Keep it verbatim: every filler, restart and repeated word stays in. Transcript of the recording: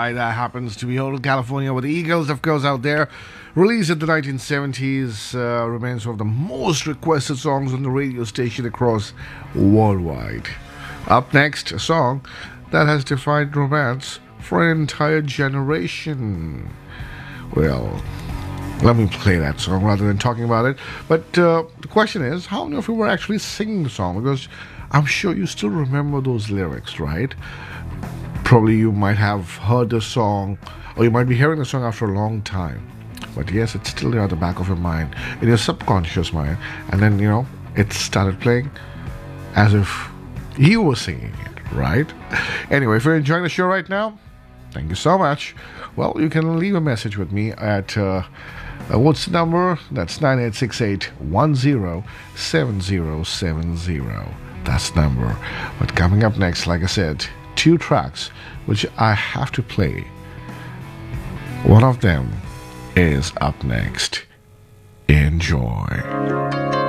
right, that happens to be Hotel California with the Eagles, of course, out there. Released in the nineteen seventies, uh, remains one of the most requested songs on the radio station across worldwide. Up next, a song that has defined romance for an entire generation. Well, let me play that song rather than talking about it. But uh, the question is, how many of you were actually singing the song? Because I'm sure you still remember those lyrics, right? Probably you might have heard the song, or you might be hearing the song after a long time. But yes, it's still there at the back of your mind, in your subconscious mind. And then, you know, it started playing as if you were singing it, right? Anyway, if you're enjoying the show right now, thank you so much. Well, you can leave a message with me at, uh, uh, what's the number? That's nine eight six eight, one zero, seven zero seven zero. That's the number. But coming up next, like I said, two tracks which I have to play. One of them is up next. Enjoy.